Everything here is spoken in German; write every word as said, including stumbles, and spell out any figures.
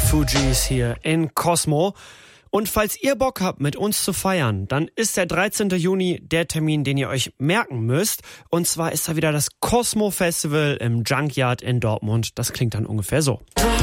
Fugees hier in Cosmo. Und falls ihr Bock habt, mit uns zu feiern, dann ist der dreizehnten Juni der Termin, den ihr euch merken müsst. Und zwar ist da wieder das Cosmo Festival im Junkyard in Dortmund. Das klingt dann ungefähr so.